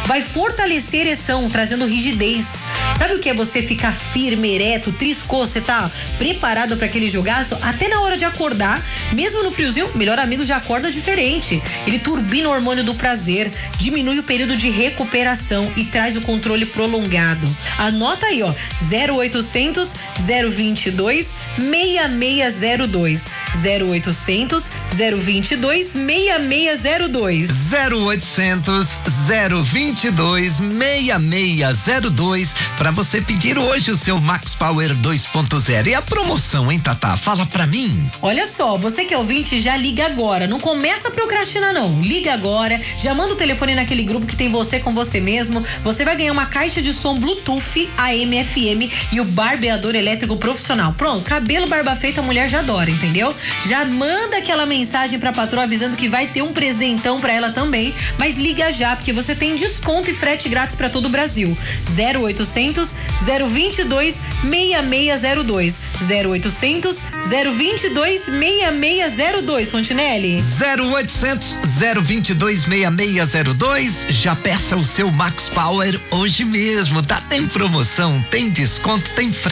Vai fortalecer a ereção, trazendo rigidez. Sabe o que é você ficar firme, ereto, triscou? Você tá preparado para aquele jogaço? Até na hora de acordar, mesmo no friozinho, Melhor Amigo já acorda diferente. Ele turbina o hormônio do prazer, diminui o período de recuperação e traz o controle prolongado. Anota aí, ó, 0800 022 6602. 0800 022 6602. 0800 022 6602 para você pedir hoje o seu Max Power 2.0. E a promoção, hein, Tatá? Fala pra mim. Olha só, você que é ouvinte, já liga agora. Não começa a procrastinar, não. Liga agora, já manda o telefone naquele grupo que tem você com você mesmo. Você vai ganhar uma caixa de som Bluetooth AM, FM e o barbeador elétrico profissional. Pronto, cabelo, barba feita, a mulher já adora, entendeu? Já manda aquela mensagem pra patroa avisando que vai ter um presentão pra ela também. Mas liga já, porque você tem desconto e frete grátis pra todo o Brasil. 0800 022 6602. 0800 022 6602, Fontinelli. 0800 022 6602. Já peça o seu Max Power hoje mesmo. Tem promoção, tem desconto, tem frete